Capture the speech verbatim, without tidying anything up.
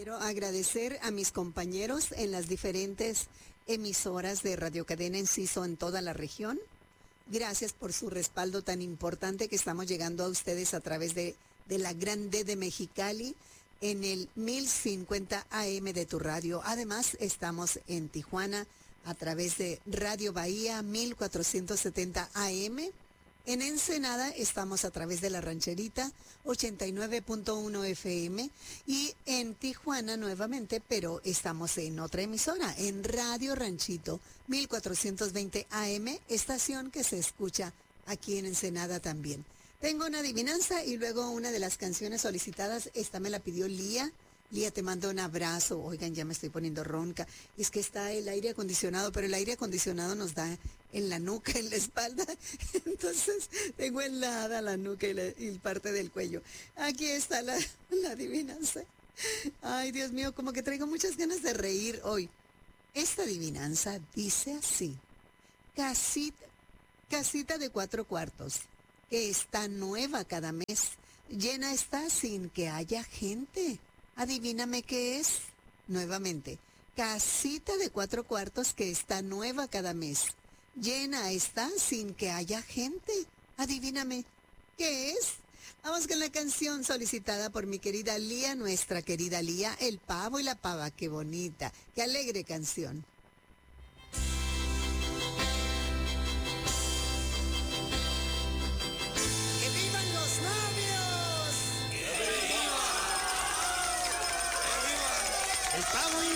Quiero agradecer a mis compañeros en las diferentes emisoras de Radio Cadena Enciso en toda la región. Gracias por su respaldo tan importante que estamos llegando a ustedes a través de, de la Grande de Mexicali en el mil cincuenta A M de tu radio. Además, estamos en Tijuana a través de Radio Bahía mil cuatrocientos setenta A M. En Ensenada estamos a través de La Rancherita ochenta y nueve punto uno F M y en Tijuana nuevamente, pero estamos en otra emisora, en Radio Ranchito mil cuatrocientos veinte A M, estación que se escucha aquí en Ensenada también. Tengo una adivinanza y luego una de las canciones solicitadas, esta me la pidió Lía. Lía, te mando un abrazo. Oigan, ya me estoy poniendo ronca. Es que está el aire acondicionado, pero el aire acondicionado nos da en la nuca, en la espalda. Entonces, tengo helada la nuca y, la, y parte del cuello. Aquí está la, la adivinanza. Ay, Dios mío, como que traigo muchas ganas de reír hoy. Esta adivinanza dice así. Casita, casita de cuatro cuartos, que está nueva cada mes. Llena está sin que haya gente. Adivíname qué es. Nuevamente, casita de cuatro cuartos que está nueva cada mes. Llena está sin que haya gente. Adivíname qué es. Vamos con la canción solicitada por mi querida Lía, nuestra querida Lía, El Pavo y la Pava. Qué bonita, qué alegre canción.